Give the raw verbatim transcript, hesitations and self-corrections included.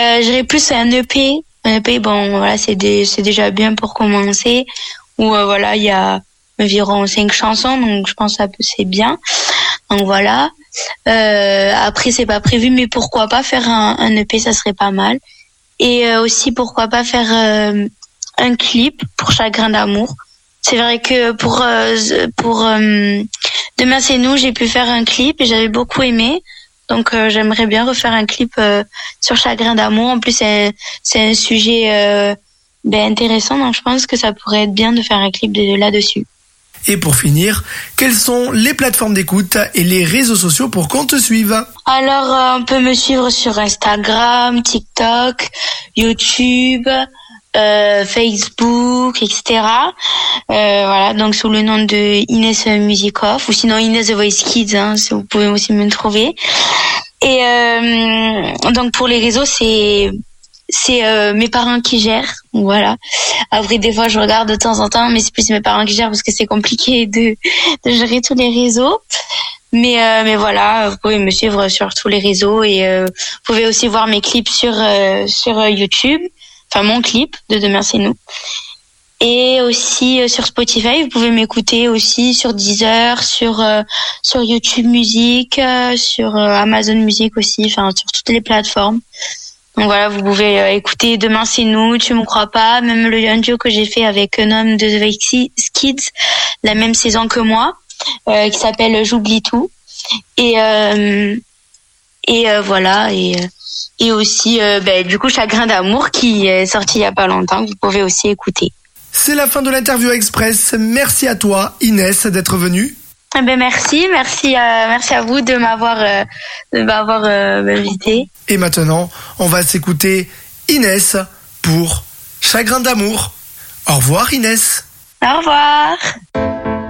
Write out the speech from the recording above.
Euh, j'irais plus à un E P. Un E P, bon, voilà, c'est des, c'est déjà bien pour commencer. Où euh, voilà, il y a environ cinq chansons, donc je pense que ça peut, c'est bien. Donc voilà. Euh, après, c'est pas prévu, mais pourquoi pas faire un, un E P, ça serait pas mal. Et euh, aussi, pourquoi pas faire euh, un clip pour Chagrin d'amour. C'est vrai que pour euh, pour euh, Demain c'est nous, j'ai pu faire un clip et j'avais beaucoup aimé. Donc euh, j'aimerais bien refaire un clip euh, sur Chagrin d'amour. En plus, c'est c'est un sujet euh, ben intéressant, donc je pense que ça pourrait être bien de faire un clip de, là-dessus. Et pour finir, quelles sont les plateformes d'écoute et les réseaux sociaux pour qu'on te suive ? Alors, euh, on peut me suivre sur Instagram, TikTok, YouTube, euh, Facebook, et cetera. Euh, voilà, donc sous le nom de Inès Music Off, ou sinon Inès The Voice Kids, hein, si vous pouvez aussi me trouver. Et euh, donc pour les réseaux, c'est c'est euh, mes parents qui gèrent, voilà. Après, des fois, je regarde de temps en temps, mais c'est plus mes parents qui gèrent parce que c'est compliqué de, de gérer tous les réseaux. Mais euh, mais voilà, vous pouvez me suivre sur tous les réseaux et euh, vous pouvez aussi voir mes clips sur euh, sur YouTube, enfin mon clip de Demain c'est nous. Et aussi euh, sur Spotify, vous pouvez m'écouter aussi sur Deezer, sur euh, sur YouTube Music, euh, sur euh, Amazon Music aussi, enfin sur toutes les plateformes. Donc voilà, vous pouvez euh, écouter Demain c'est nous, Tu me crois pas, même le un duo que j'ai fait avec un homme de The Voice Kids, la même saison que moi, euh, qui s'appelle J'oublie tout. Et euh, et euh, voilà et et aussi euh, ben du coup Chagrin d'amour qui est sorti il y a pas longtemps, que vous pouvez aussi écouter. C'est la fin de l'interview express. Merci à toi Inès d'être venue. Eh ben merci, merci à, merci à vous de m'avoir, euh, de m'avoir euh, invité. Et maintenant, on va s'écouter Inès pour Chagrin d'amour. Au revoir Inès. Au revoir.